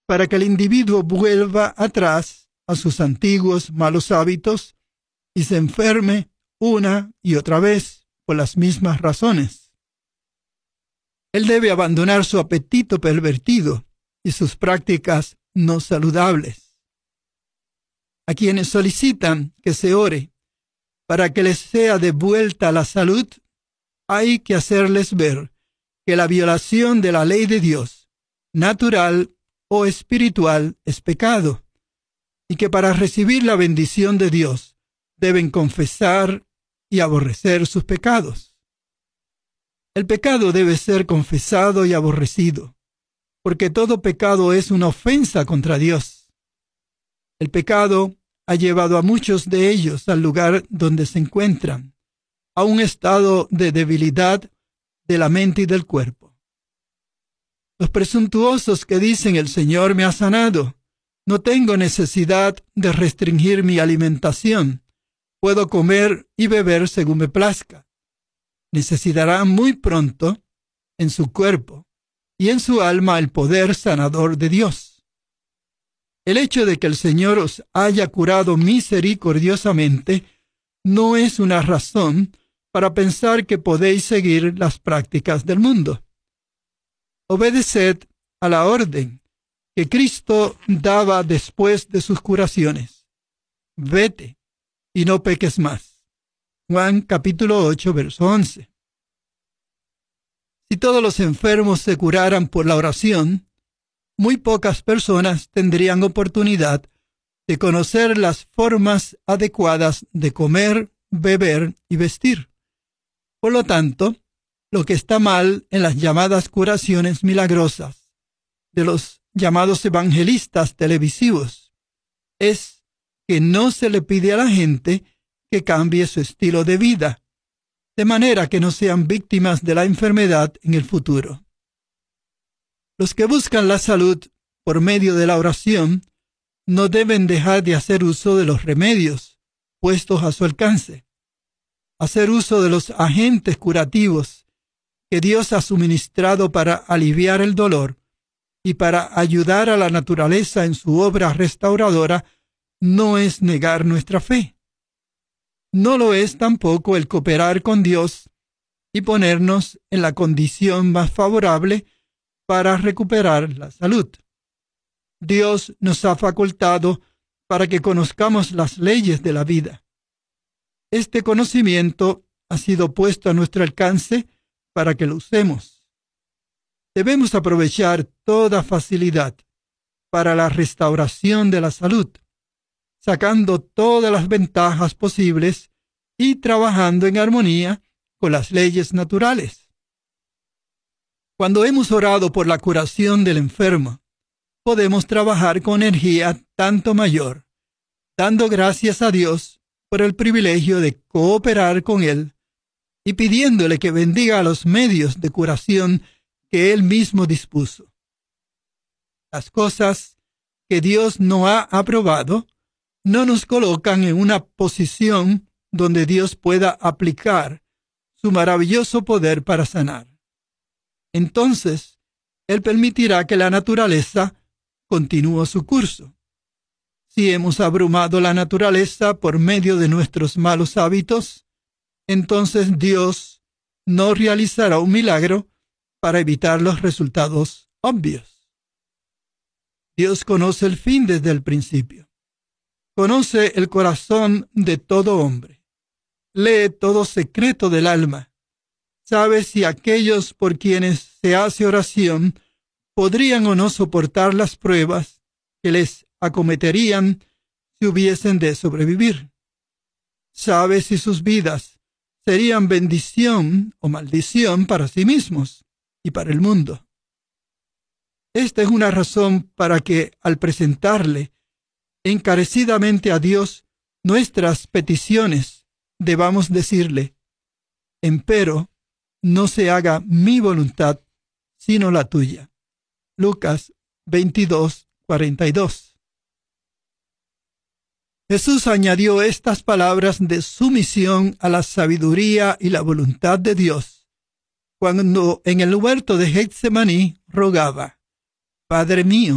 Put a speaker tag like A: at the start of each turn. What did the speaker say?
A: para que el individuo vuelva atrás a sus antiguos malos hábitos y se enferme una y otra vez por las mismas razones. Él debe abandonar su apetito pervertido y sus prácticas no saludables. A quienes solicitan que se ore para que les sea devuelta la salud, hay que hacerles ver que la violación de la ley de Dios, natural o espiritual, es pecado, y que para recibir la bendición de Dios deben confesar y aborrecer sus pecados. El pecado debe ser confesado y aborrecido, porque todo pecado es una ofensa contra Dios. El pecado ha llevado a muchos de ellos al lugar donde se encuentran, a un estado de debilidad de la mente y del cuerpo. Los presuntuosos que dicen el Señor me ha sanado, no tengo necesidad de restringir mi alimentación, puedo comer y beber según me plazca. Necesitarán muy pronto en su cuerpo y en su alma el poder sanador de Dios. El hecho de que el Señor os haya curado misericordiosamente no es una razón para pensar que podéis seguir las prácticas del mundo. Obedeced a la orden que Cristo daba después de sus curaciones. Vete y no peques más. Juan capítulo 8, verso 11. Si todos los enfermos se curaran por la oración, muy pocas personas tendrían oportunidad de conocer las formas adecuadas de comer, beber y vestir. Por lo tanto, lo que está mal en las llamadas curaciones milagrosas de los llamados evangelistas televisivos es que no se le pide a la gente que cambie su estilo de vida, de manera que no sean víctimas de la enfermedad en el futuro. Los que buscan la salud por medio de la oración no deben dejar de hacer uso de los remedios puestos a su alcance, hacer uso de los agentes curativos que Dios ha suministrado para aliviar el dolor y para ayudar a la naturaleza en su obra restauradora no es negar nuestra fe. No lo es tampoco el cooperar con Dios y ponernos en la condición más favorable para recuperar la salud. Dios nos ha facultado para que conozcamos las leyes de la vida. Este conocimiento ha sido puesto a nuestro alcance para que lo usemos. Debemos aprovechar toda facilidad para la restauración de la salud, sacando todas las ventajas posibles y trabajando en armonía con las leyes naturales. Cuando hemos orado por la curación del enfermo, podemos trabajar con energía tanto mayor, dando gracias a Dios por el privilegio de cooperar con Él y pidiéndole que bendiga los medios de curación que Él mismo dispuso. Las cosas que Dios no ha aprobado no nos colocan en una posición donde Dios pueda aplicar su maravilloso poder para sanar. Entonces, Él permitirá que la naturaleza continúe su curso. Si hemos abrumado la naturaleza por medio de nuestros malos hábitos, entonces Dios no realizará un milagro para evitar los resultados obvios. Dios conoce el fin desde el principio. Conoce el corazón de todo hombre. Lee todo secreto del alma. Sabe si aquellos por quienes se hace oración podrían o no soportar las pruebas que les acometerían si hubiesen de sobrevivir. Sabe si sus vidas serían bendición o maldición para sí mismos y para el mundo. Esta es una razón para que, al presentarle encarecidamente a Dios nuestras peticiones, debamos decirle: empero, no se haga mi voluntad, sino la tuya. Lucas 22:42. Jesús añadió estas palabras de sumisión a la sabiduría y la voluntad de Dios cuando en el huerto de Getsemaní rogaba: Padre mío,